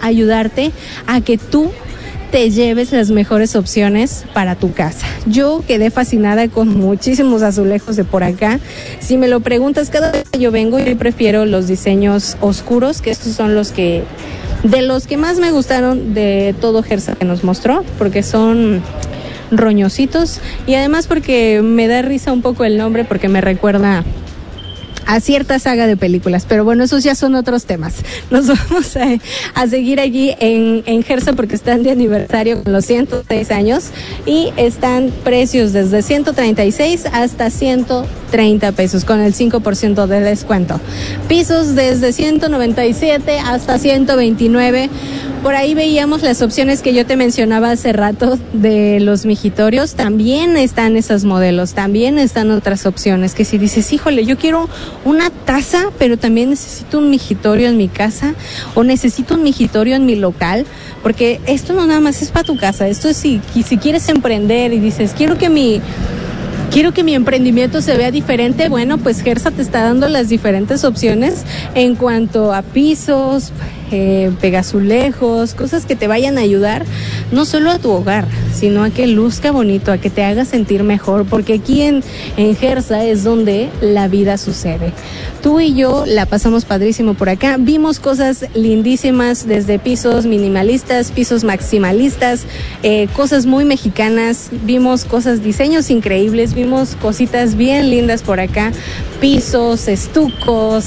ayudarte a que tú te lleves las mejores opciones para tu casa. Yo quedé fascinada con muchísimos azulejos de por acá. Si me lo preguntas, cada vez que yo vengo, yo prefiero los diseños oscuros, que estos son de los que más me gustaron de todo Gersa que nos mostró, porque son roñositos y además porque me da risa un poco el nombre, porque me recuerda a cierta saga de películas, pero bueno, esos ya son otros temas. Nos vamos a seguir allí en Gersa porque están de aniversario con los 106 años y están precios desde 136 hasta 130 pesos con el 5% de descuento. Pisos desde 197 hasta 129. Por ahí veíamos las opciones que yo te mencionaba hace rato de los mijitorios. También están esos modelos, también están otras opciones que si dices, híjole, yo quiero una taza, pero también necesito un mijitorio en mi casa o necesito un mijitorio en mi local, porque esto no nada más es para tu casa, esto es si quieres emprender y dices, quiero que mi emprendimiento se vea diferente. Bueno, pues Gersa te está dando las diferentes opciones en cuanto a pisos, pegazulejos, cosas que te vayan a ayudar no solo a tu hogar, sino a que luzca bonito, a que te haga sentir mejor, porque aquí en Gersa es donde la vida sucede. Tú y yo la pasamos padrísimo por acá, vimos cosas lindísimas, desde pisos minimalistas, pisos maximalistas, cosas muy mexicanas, vimos diseños increíbles, vimos cositas bien lindas por acá, pisos, estucos,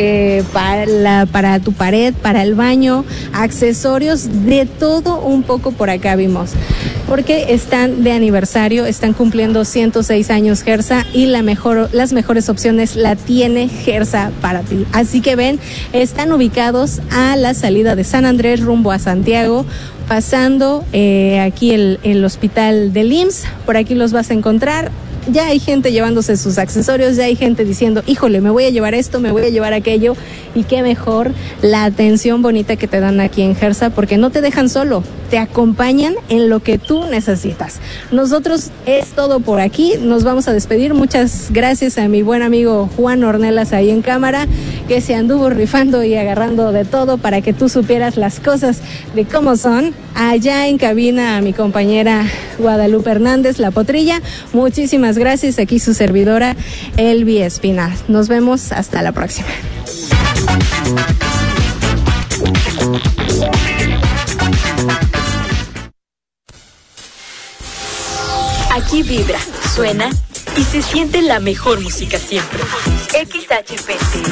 para tu pared, para el baño, accesorios, de todo un poco por acá vimos, porque están de aniversario, están cumpliendo 106 años Gersa y las mejores opciones la tiene Gersa para ti. Así que ven, están ubicados a la salida de San Andrés rumbo a Santiago, pasando aquí el hospital del IMSS, por aquí los vas a encontrar. Ya hay gente llevándose sus accesorios, ya hay gente diciendo, híjole, me voy a llevar esto, me voy a llevar aquello, y qué mejor la atención bonita que te dan aquí en Gersa, porque no te dejan solo, te acompañan en lo que tú necesitas. Nosotros es todo por aquí, nos vamos a despedir. Muchas gracias a mi buen amigo Juan Ornelas ahí en cámara, que se anduvo rifando y agarrando de todo para que tú supieras las cosas de cómo son. Allá en cabina a mi compañera Guadalupe Hernández, la Potrilla, muchísimas gracias. Aquí su servidora Elvi Espinal. Nos vemos hasta la próxima. Aquí vibra, suena y se siente la mejor música siempre. XHPT